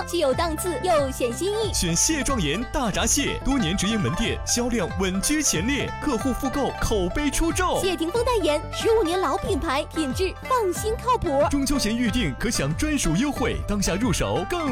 既有档次又显心意。 选蟹壮盐大闸蟹，多年直营门店，销量稳居前列，客户复购口碑出众。 谢霆锋代言，15年老品牌，品质放心靠谱。 中秋前预定可享专属优惠，当下入手更